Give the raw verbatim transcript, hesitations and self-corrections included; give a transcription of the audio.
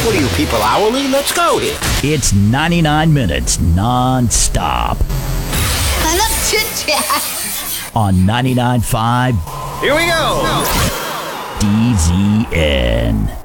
What are you people, hourly? Let's go here. It's ninety-nine minutes non-stop Enough chit-chat. on ninety-nine point five Here we go. D Z N.